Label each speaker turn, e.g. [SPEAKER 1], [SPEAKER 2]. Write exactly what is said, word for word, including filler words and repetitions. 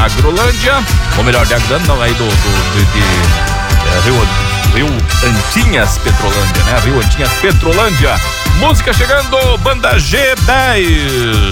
[SPEAKER 1] Agrolândia, ou melhor, de Agrolândia, não, aí do, do de, de é, Rio, Rio Antinhas Petrolândia, né? Rio Antinhas Petrolândia. Música chegando, Banda G dez.